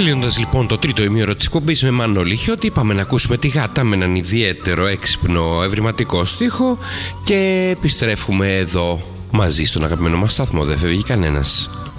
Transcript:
Κλείνοντας λοιπόν το τρίτο ημίωρο της εκπομπής με Μανώλη Χιώτη, είπαμε να ακούσουμε τη Γάτα με έναν ιδιαίτερο έξυπνο ευρηματικό στίχο και επιστρέφουμε εδώ μαζί στον αγαπημένο μας σταθμό. Δεν φεύγει κανένας.